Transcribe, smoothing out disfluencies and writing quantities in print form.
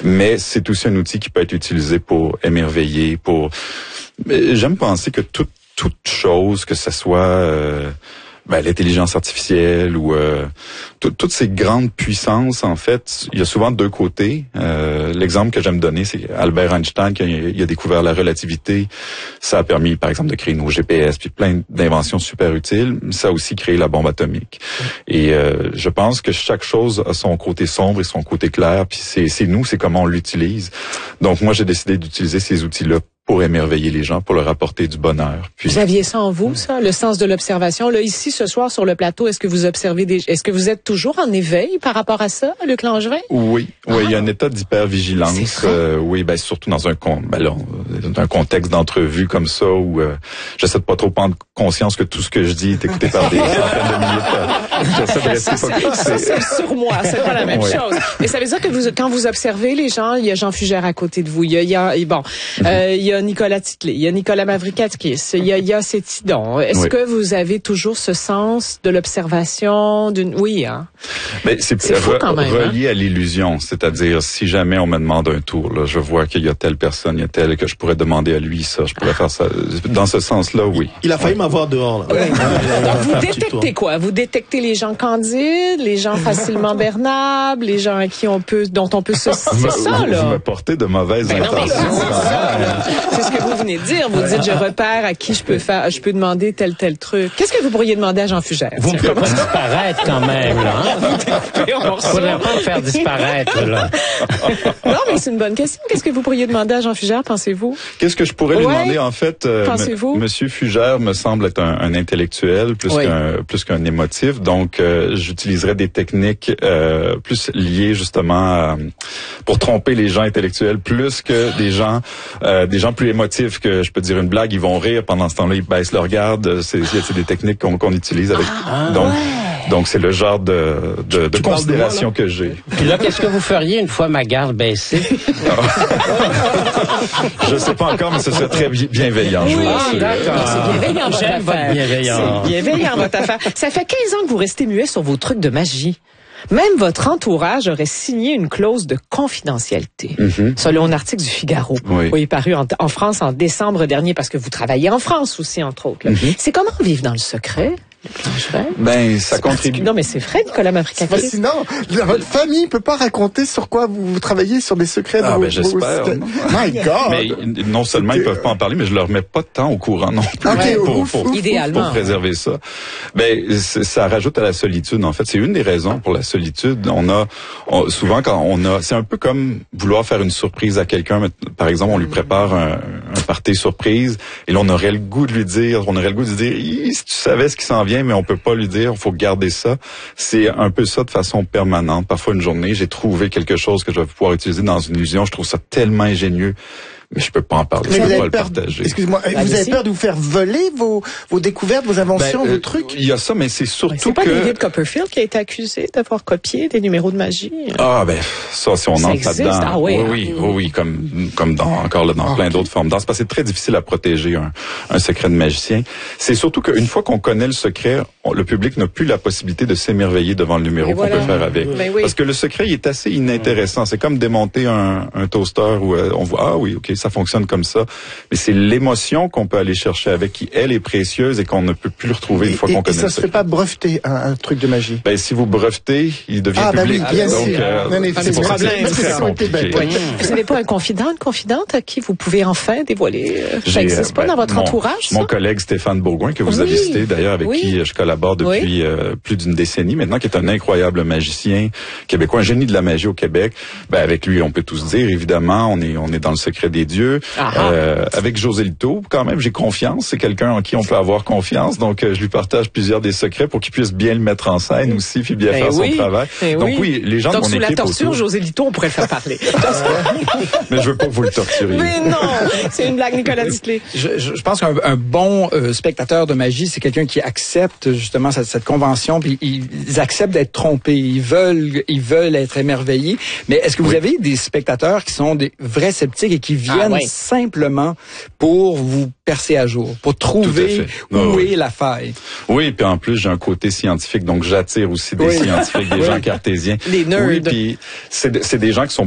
mais c'est aussi un outil qui peut être utilisé pour émerveiller, j'aime penser que toute chose, que ce soit l'intelligence artificielle ou toutes ces grandes puissances, en fait, il y a souvent deux côtés. L'exemple que j'aime donner, c'est Albert Einstein qui a découvert la relativité. Ça a permis, par exemple, de créer nos GPS, puis plein d'inventions super utiles. Ça a aussi créé la bombe atomique. Et je pense que chaque chose a son côté sombre et son côté clair, puis c'est comment on l'utilise. Donc moi, j'ai décidé d'utiliser ces outils-là pour émerveiller les gens, pour leur apporter du bonheur. Puis, vous aviez ça en vous, ça, le sens de l'observation. Là, ici, ce soir, sur le plateau, est-ce que vous observez est-ce que vous êtes toujours en éveil par rapport à ça, Luc Langevin? Oui, il y a un état d'hypervigilance. Oui, surtout dans un contexte d'entrevue comme ça où j'essaie de pas trop prendre conscience que tout ce que je dis est écouté par des centaines de milliers de personnes. J'essaie de rester focus. Ça, c'est sur moi, c'est pas la même chose. Et ça veut dire que quand vous observez les gens, il y a Jean Fugère à côté de vous, il y a Nicolas Titley, il y a Nicolas Mavrikakis, il y a Cétidon. Est-ce que vous avez toujours ce sens de l'observation Oui, hein? Mais c'est fou quand même, relié à l'illusion, c'est-à-dire si jamais on me demande un tour, là, je vois qu'il y a telle personne, il y a telle que je pourrais demander à lui ça, je pourrais faire ça. Dans ce sens-là, oui. Il a failli m'avoir dehors, là. Oui. Donc vous détectez quoi? Vous détectez les gens candides, les gens facilement bernables, les gens dont on peut se... C'est ça, là. Vous me portez de mauvaises intentions. C'est ce que vous venez de dire. Vous dites, je repère à qui je peux demander tel truc. Qu'est-ce que vous pourriez demander à Jean Fugère? Vous ne pouvez pas disparaître quand même, là. Hein? Faudrait pas me faire disparaître, là. Non, mais c'est une bonne question. Qu'est-ce que vous pourriez demander à Jean Fugère, pensez-vous? Qu'est-ce que je pourrais lui demander, en fait? Pensez-vous? Monsieur Fugère me semble être un intellectuel plus qu'un émotif. Donc, j'utiliserais des techniques plus liées, justement, pour tromper les gens intellectuels plus que des gens plus émotifs que je peux dire une blague, ils vont rire pendant ce temps-là, ils baissent leur garde. C'est des techniques qu'on utilise avec. Donc c'est le genre de considération que j'ai. Puis là, qu'est-ce que vous feriez une fois ma garde baissée? Je sais pas encore, mais ce serait très bienveillant. D'accord. C'est bienveillant votre affaire. C'est bienveillant votre affaire. Ça fait 15 ans que vous restez muet sur vos trucs de magie. Même votre entourage aurait signé une clause de confidentialité, selon un article du Figaro, paru en France en décembre dernier, parce que vous travaillez en France aussi, entre autres. C'est comment vivre dans le secret? Ça contribue. Non, mais c'est vrai, Nicolas Mavrikakis. C'est fascinant. Votre famille peut pas raconter sur quoi vous travaillez, sur des secrets de vos... j'espère. My God! Mais non seulement ils peuvent pas en parler, mais je leur mets pas de temps au courant non plus idéalement. Pour préserver ça. Ça rajoute à la solitude. En fait, c'est une des raisons pour la solitude. Souvent c'est un peu comme vouloir faire une surprise à quelqu'un. Par exemple, on lui prépare un party surprise et là on aurait le goût de lui dire, si tu savais ce qui s'en vient, mais on peut pas lui dire, il faut garder ça. C'est un peu ça de façon permanente. Parfois une journée, j'ai trouvé quelque chose que je vais pouvoir utiliser dans une illusion. Je trouve ça tellement ingénieux. Mais je peux pas en parler, je peux pas le partager. Excusez-moi, vous avez peur de vous faire voler vos découvertes, vos inventions, vos trucs? Il y a ça, mais c'est surtout c'est pas David Copperfield qui a été accusé d'avoir copié des numéros de magie. Ça, si on entre là-dedans. Ah oui, comme dans plein d'autres formes d'art. C'est parce que c'est très difficile à protéger un secret de magicien. C'est surtout qu'une fois qu'on connaît le secret, le public n'a plus la possibilité de s'émerveiller devant le numéro qu'on peut faire avec. Parce que le secret, il est assez inintéressant. C'est comme démonter un toaster où on voit, ça fonctionne comme ça. Mais c'est l'émotion qu'on peut aller chercher avec qui, elle, est précieuse et qu'on ne peut plus retrouver une fois qu'on connaît ça. Et ça se fait pas breveter, un truc de magie? Si vous brevetez, il devient public. Oui, bien sûr. C'est pour ça que c'est très compliqué. Vous n'avez pas une confidente à qui vous pouvez enfin dévoiler? Ça n'existe pas dans votre entourage, ça? Mon collègue Stéphane Bourgoin, que vous avez cité d'ailleurs, avec qui je collabore depuis plus d'une décennie maintenant, qui est un incroyable magicien québécois, un génie de la magie au Québec. Avec lui, on peut tout se dire, évidemment. On est dans le secret des dieux. Avec José Lito, quand même, j'ai confiance. C'est quelqu'un en qui on peut avoir confiance. Donc, je lui partage plusieurs des secrets pour qu'il puisse bien le mettre en scène aussi, puis bien faire son travail. Donc les gens de mon équipe... Donc, sous la torture, José Lito, on pourrait le faire parler. Mais je veux pas que vous le torturiez. Mais non! C'est une blague, Nicolas Titley. Je pense qu'un bon spectateur de magie, c'est quelqu'un qui accepte justement cette convention, puis ils acceptent d'être trompés. Ils veulent être émerveillés. Mais est-ce que vous avez des spectateurs qui sont des vrais sceptiques et qui viennent simplement pour vous percer à jour, pour trouver où est la faille? Oui, puis en plus, j'ai un côté scientifique, donc j'attire aussi des scientifiques, des gens cartésiens. Les nerds. Oui, puis c'est des gens qui sont